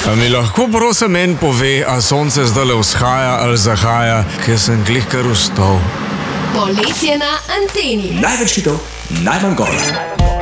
A mi lahko prosim en pove, a sonce zdajle vzhaja ali zahaja, ker sem glih kar vstal. Poletje na anteni. Največ hitov, najmanj gora.